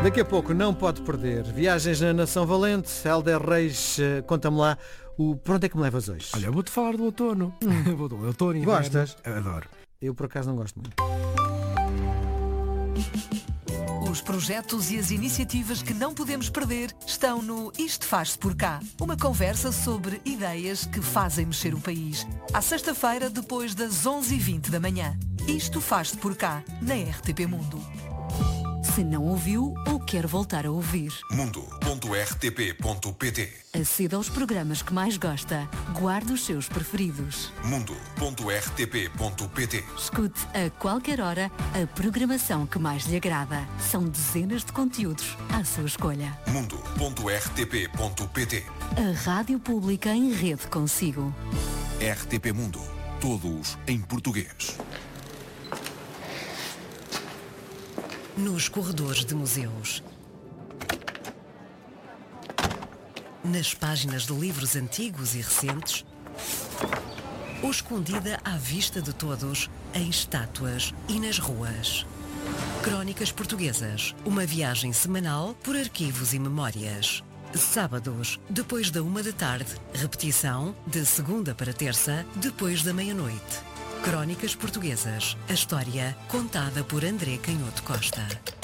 Daqui a pouco não pode perder. Viagens na Nação Valente. Hélder Reis, conta-me lá, por onde é que me levas hoje? Olha, eu vou-te falar do outono. Vou do outono e Gostas? Adoro. Eu por acaso não gosto muito. Os projetos e as iniciativas que não podemos perder estão no Isto Faz-se por Cá. Uma conversa sobre ideias que fazem mexer o país. À sexta-feira, depois das 11h20 da manhã. Isto Faz-se por Cá, na RTP Mundo. Se não ouviu ou quer voltar a ouvir, mundo.rtp.pt. aceda aos programas que mais gosta. Guarde os seus preferidos. mundo.rtp.pt. Escute a qualquer hora a programação que mais lhe agrada. São dezenas de conteúdos à sua escolha. mundo.rtp.pt. A Rádio Pública em rede consigo. RTP Mundo. Todos em português. Nos corredores de museus. Nas páginas de livros antigos e recentes. Ou escondida à vista de todos em estátuas e nas ruas. Crónicas Portuguesas. Uma viagem semanal por arquivos e memórias. Sábados, depois da 1 da tarde. Repetição, de segunda para terça, depois da meia-noite. Crónicas Portuguesas. A história contada por André Canhoto Costa.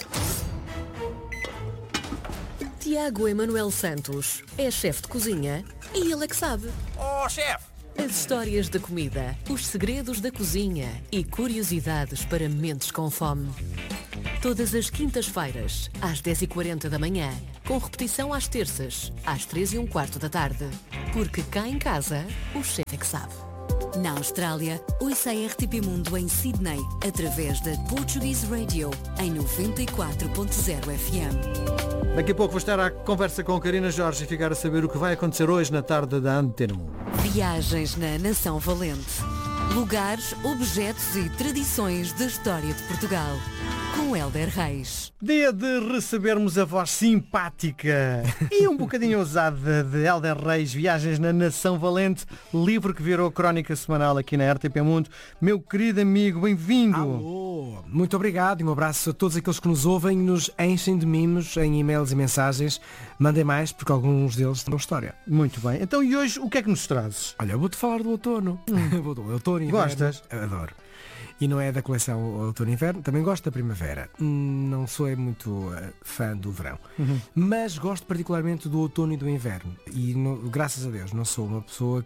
Tiago Emanuel Santos é chefe de cozinha e ele é que sabe. Oh, chefe! As histórias da comida, os segredos da cozinha e curiosidades para mentes com fome. Todas as quintas-feiras, às 10h40 da manhã, com repetição às terças, às 3h15 da tarde. Porque cá em casa, o chefe é que sabe. Na Austrália, ouça a RTP Mundo em Sydney, através da Portuguese Radio, em 94.0 FM. Daqui a pouco vou estar à conversa com a Karina Jorge e ficar a saber o que vai acontecer hoje na tarde da Antena 1. Viagens na Nação Valente. Lugares, objetos e tradições da história de Portugal. Com Hélder Reis. Dia de recebermos a voz simpática e um bocadinho ousada de Hélder Reis, Viagens na Nação Valente, livro que virou crónica semanal aqui na RTP Mundo. Meu querido amigo, bem-vindo. Alô, muito obrigado e um abraço a todos aqueles que nos ouvem, nos enchem de mimos em e-mails e mensagens. Mandem mais, porque alguns deles têm história. Muito bem. Então, e hoje, o que é que nos trazes? Olha, eu vou-te falar do outono. Vou do outono e inverno. Gostas? Adoro. E não é da coleção Outono e Inverno, também gosto da primavera. Não sou muito fã do verão. Mas gosto particularmente do outono e do inverno. E graças a Deus não sou uma pessoa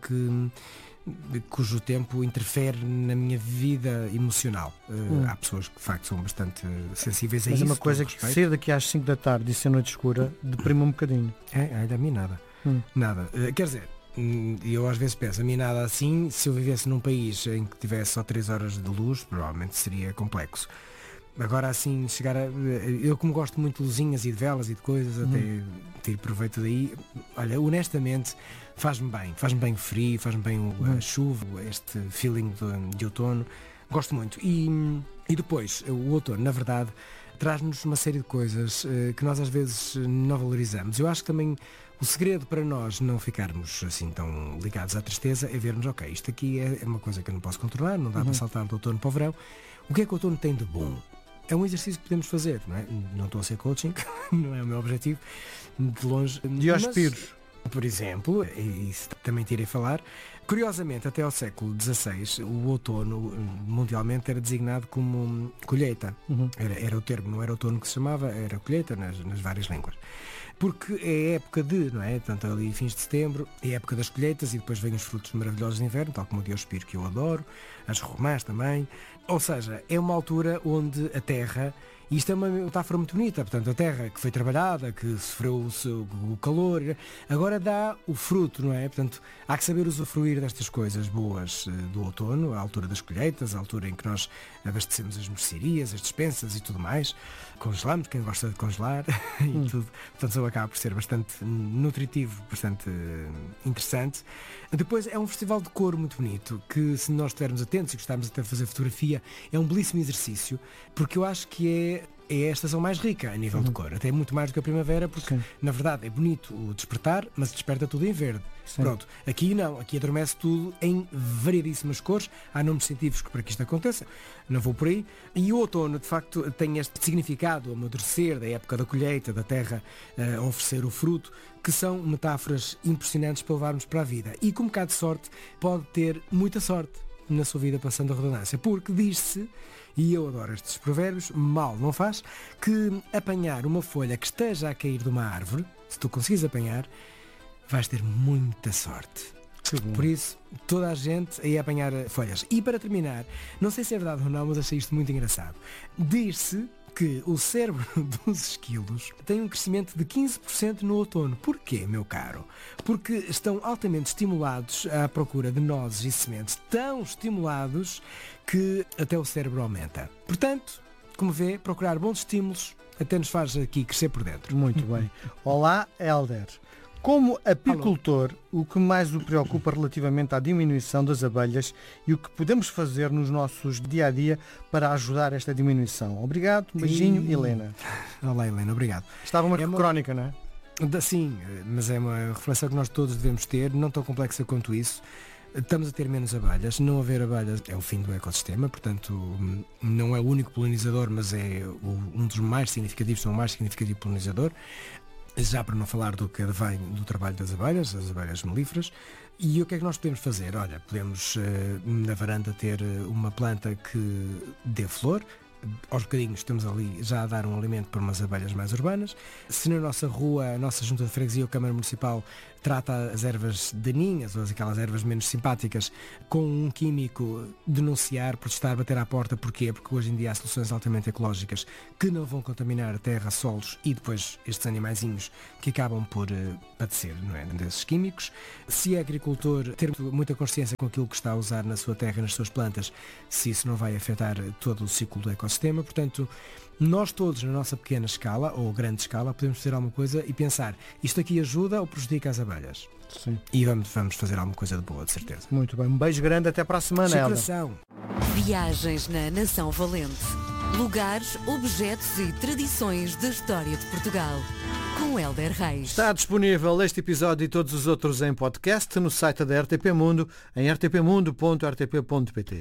cujo tempo interfere na minha vida emocional. Há pessoas que de facto são bastante sensíveis a Mas isso. é uma coisa que ser daqui às 5 da tarde e ser noite escura deprime um bocadinho. Ainda a mim nada. Nada. Quer dizer, e eu às vezes penso, a mim nada assim, se eu vivesse num país em que tivesse só 3 horas de luz, provavelmente seria complexo. Agora assim, eu como gosto muito de luzinhas e de velas e de coisas, até ter proveito daí, olha, honestamente, faz-me bem o frio, faz-me bem a chuva, este feeling de outono, gosto muito. E depois, o outono, na verdade, traz-nos uma série de coisas que nós às vezes não valorizamos. Eu acho que também o segredo para nós não ficarmos assim tão ligados à tristeza é vermos, ok, isto aqui é uma coisa que eu não posso controlar, não dá para saltar do outono para o verão. O que é que o outono tem de bom? É um exercício que podemos fazer, não é? Não estou a ser coaching, não é o meu objetivo, de longe. Diospiros. Por exemplo, e isso também te irei falar, curiosamente, até ao século XVI, o outono mundialmente era designado como colheita. Era o termo, não era outono que se chamava, era colheita nas várias línguas. Porque é época não é? Portanto, ali fins de setembro, é época das colheitas e depois vêm os frutos maravilhosos de inverno, tal como o diospiro que eu adoro, as romãs também. Ou seja, é uma altura onde a terra, e isto é uma metáfora muito bonita, portanto, a terra que foi trabalhada, que sofreu o calor, agora dá o fruto, não é? Portanto, há que saber usufruir destas coisas boas do outono, a altura das colheitas, a altura em que nós abastecemos as mercearias, as despensas e tudo mais, congelamos, quem gosta de congelar e tudo, portanto, acaba por ser bastante nutritivo, bastante interessante. Depois é um festival de cor muito bonito, que se nós estivermos atentos e gostarmos até de fazer fotografia, é um belíssimo exercício, porque eu acho que é é a estação mais rica a nível de cor, até muito mais do que a primavera, porque na verdade é bonito o despertar, mas desperta tudo em verde. Pronto, aqui não, aqui adormece tudo em variedíssimas cores, há nomes científicos para que isto aconteça, não vou por aí. E o outono de facto tem este significado, o amadurecer da época da colheita, da terra oferecer o fruto, que são metáforas impressionantes para levarmos para a vida. E com um bocado de sorte pode ter muita sorte na sua vida, passando a redundância, porque diz-se, e eu adoro estes provérbios, mal não faz, que apanhar uma folha que esteja a cair de uma árvore, se tu conseguires apanhar, vais ter muita sorte. Por isso, toda a gente aí a apanhar folhas. E para terminar, não sei se é verdade ou não, mas achei isto muito engraçado. Diz-se que o cérebro dos esquilos tem um crescimento de 15% no outono. Porquê, meu caro? Porque estão altamente estimulados à procura de nozes e sementes, tão estimulados que até o cérebro aumenta. Portanto, como vê, procurar bons estímulos até nos faz aqui crescer por dentro. Muito bem. Olá, Hélder. Como apicultor, o que mais o preocupa relativamente à diminuição das abelhas e o que podemos fazer nos nossos dia-a-dia para ajudar esta diminuição? Obrigado, um beijinho, Helena. Olá, Helena, obrigado. Estava uma crónica, não é? Sim, mas é uma reflexão que nós todos devemos ter, não tão complexa quanto isso. Estamos a ter menos abelhas. Não haver abelhas é o fim do ecossistema, portanto não é o único polinizador, mas é um dos mais significativos, são o mais significativo polinizador. Já para não falar do que vem do trabalho das abelhas, as abelhas melíferas. E o que é que nós podemos fazer? Olha, podemos na varanda ter uma planta que dê flor. Aos bocadinhos estamos ali já a dar um alimento para umas abelhas mais urbanas. Se na nossa rua, a nossa junta de freguesia ou Câmara Municipal trata as ervas daninhas ou aquelas ervas menos simpáticas com um químico, denunciar, protestar, bater à porta. Porquê? Porque hoje em dia há soluções altamente ecológicas que não vão contaminar a terra, solos e depois estes animaizinhos que acabam por padecer, não é, desses químicos. Se é agricultor, ter muita consciência com aquilo que está a usar na sua terra, nas suas plantas, se isso não vai afetar todo o ciclo do ecossistema. Portanto, nós todos na nossa pequena escala ou grande escala podemos fazer alguma coisa e pensar, isto aqui ajuda ou prejudica as abelhas? Sim. E vamos fazer alguma coisa de boa, de certeza. Muito bem, um beijo grande, até para a semana, Hélder. Viagens na Nação Valente. Lugares, objetos e tradições da história de Portugal. Com Hélder Reis. Está disponível este episódio e todos os outros em podcast no site da RTP Mundo, em rtpmundo.rtp.pt.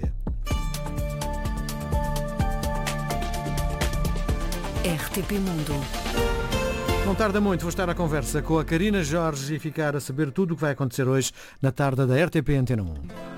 RTP Mundo. Não tarda muito, vou estar à conversa com a Carina Jorge e ficar a saber tudo o que vai acontecer hoje na tarde da RTP Antena 1.